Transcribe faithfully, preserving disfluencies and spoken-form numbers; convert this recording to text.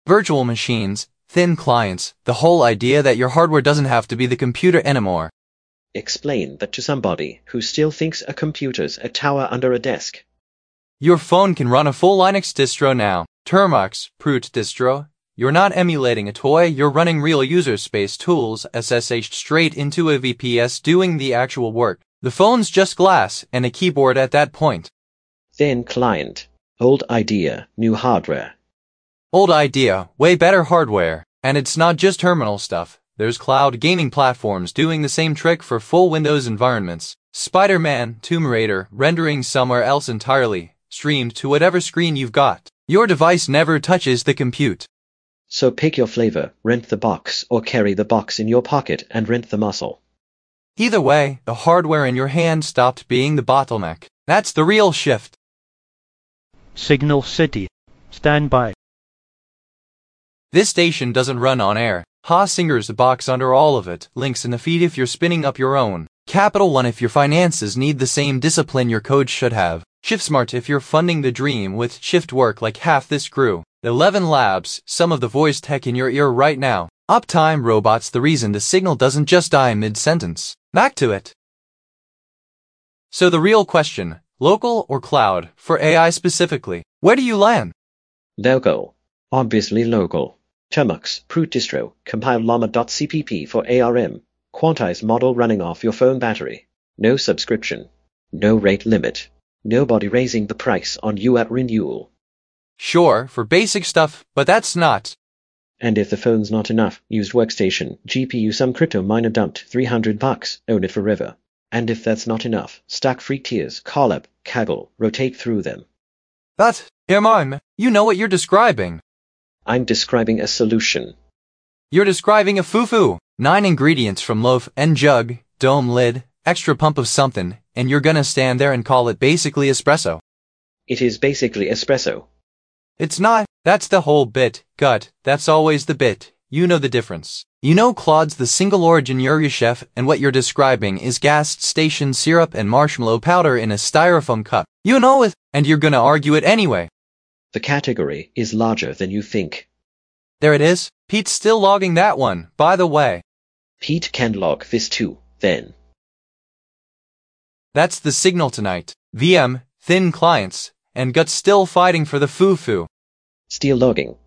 Virtual machines, thin clients, the whole idea that your hardware doesn't have to be the computer anymore. Explain that to somebody who still thinks a computer's a tower under a desk. Your phone can run a full Linux distro now. Termux, Proot distro. You're not emulating a toy, you're running real user space tools S S H'd straight into a V P S doing the actual work. The phone's just glass and a keyboard at that point. Thin client. Old idea, new hardware. Old idea, way better hardware. And it's not just terminal stuff. There's cloud gaming platforms doing the same trick for full Windows environments. Spider-Man, Tomb Raider, rendering somewhere else entirely, streamed to whatever screen you've got. Your device never touches the compute. So pick your flavor, rent the box, or carry the box in your pocket and rent the muscle. Either way, the hardware in your hand stopped being the bottleneck. That's the real shift. Signal City. Stand by. This station doesn't run on air. Ha Singer's the box under all of it. Links in the feed if you're spinning up your own. Capital One if your finances need the same discipline your code should have. ShiftSmart if you're funding the dream with shift work like half this crew. Eleven Labs, some of the voice tech in your ear right now. Uptime Robots, the reason the signal doesn't just die mid-sentence. Back to it. So the real question, local or cloud, for A I specifically, where do you land? Local. Obviously local. Termux, Proot distro, compile llama.cpp for A R M. Quantize model running off your phone battery. No subscription. No rate limit. Nobody raising the price on you at renewal. Sure, for basic stuff, but that's not. And if the phone's not enough, used workstation, G P U, some crypto miner dumped three hundred bucks, own it forever. And if that's not enough, stack free tiers, Collab, Kaggle, rotate through them. But, Herman, you know what you're describing. I'm describing a solution. You're describing a foo-foo. Nine ingredients from loaf and jug, dome lid, extra pump of something, and you're gonna stand there and call it basically espresso. It is basically espresso. It's not. That's the whole bit. Gut, that's always the bit. You know the difference. You know Claude's the single origin Yurgachef, and what you're describing is gas station syrup and marshmallow powder in a styrofoam cup. You know it, and you're gonna argue it anyway. The category is larger than you think. There it is. Pete's still logging that one, by the way. Pete can log this too, then. That's the signal tonight. V M, thin clients, and Gut still fighting for the foo-foo. Still logging.